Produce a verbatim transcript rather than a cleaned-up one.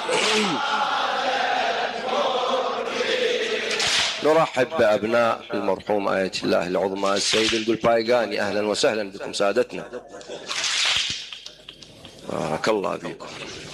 نرحب بأبناء المرحوم آية الله العظمى السيد القلبايقاني. أهلا وسهلا بكم سادتنا، بارك الله فيكم.